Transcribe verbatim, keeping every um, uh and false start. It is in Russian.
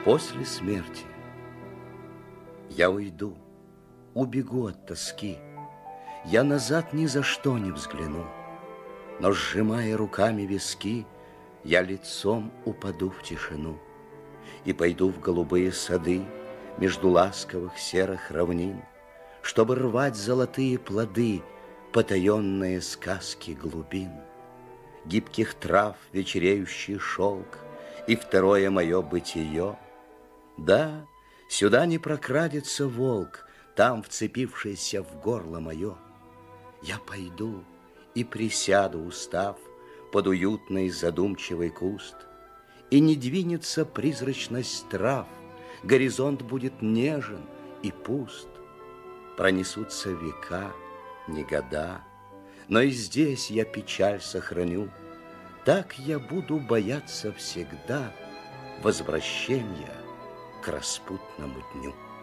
После смерти я уйду, убегу от тоски. Я назад ни за что не взгляну, но, сжимая руками виски, я лицом упаду в тишину и пойду в голубые сады между ласковых серых равнин, чтобы рвать золотые плоды, потаенные сказки глубин, гибких трав вечереющий шелк и второе мое бытие. Да, сюда не прокрадется волк, там вцепившийся в горло мое. Я пойду и присяду, устав, под уютный задумчивый куст, и не двинется призрачность трав, горизонт будет нежен и пуст. Пронесутся века, не года, но и здесь я печаль сохраню. Так я буду бояться всегда возвращения к распутному дню.